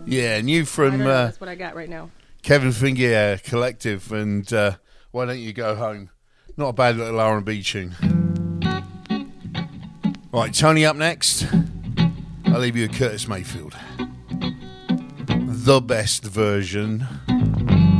Yeah, new I from don't know, that's what I got right now. Kevin Finger Collective, and Why Don't You Go Home? Not a bad little R&B tune. Right, Tony up next. I'll leave you with Curtis Mayfield. The best version.